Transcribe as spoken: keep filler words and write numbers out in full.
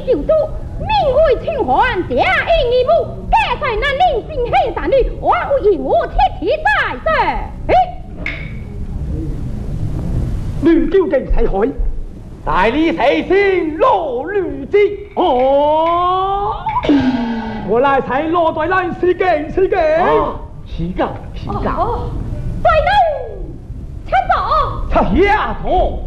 救主，名为清欢，家应义母，家在那临心黑山里，我会引我铁蹄在这。哎， 乱叫嘅使海，大理谁先落绿枝？哦，我来才落在那是劲是劲，是噶是噶， 在đâu？出手！ 出下头。